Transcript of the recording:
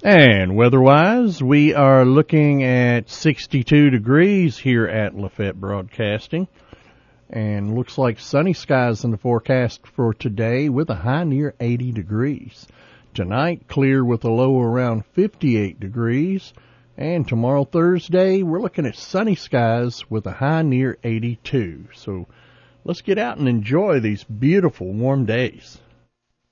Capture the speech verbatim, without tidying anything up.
And weather-wise, we are looking at sixty-two degrees here at Lafette Broadcasting. And looks like sunny skies in the forecast for today with a high near eighty degrees. Tonight, clear with a low around fifty-eight degrees. And tomorrow, Thursday, we're looking at sunny skies with a high near eighty-two. So let's get out and enjoy these beautiful warm days.